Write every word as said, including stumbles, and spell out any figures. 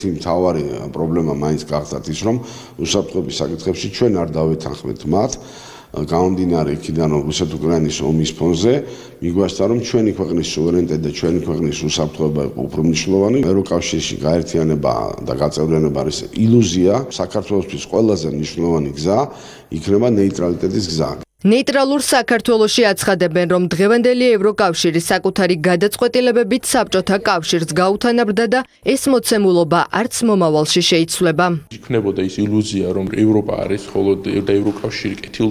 მთავარი პრობლემა მაინც გახდათ ის, რომ უსაფრთხოების საკითხებში ჩვენ არ დავეთანხმეთ მათ, გამომდინარე იქიდან, რომ რუსეთ-უკრაინის ომის ფონზე, მიგვაჩნდა, რომ ჩვენი ქვეყნის სუვერენიტეტი და ჩვენი ქვეყნის უსაფრთხოება იყო უფრო მნიშვნელოვანი. ევროკავშირში გაერთიანება და გაწევრიანება არის ილუზია. საქართველოსთვის ყველაზე მნიშვნელოვანი გზა იქნება ნეიტრალიტეტის გზა. ნეიტრალურ საქართველოში აცხადებენ, რომ დღევანდელი ევროკავშირი საკუთარი გადაწყვეტილებებით საბჭოთა კავშირს გაუთანაბრდა და ეს მოცემულობა არც მომავალში შეიცვლება. იქნებოდა ის ილუზია, რომ ევროპა არის მხოლოდ და ევროკავშირი კეთილ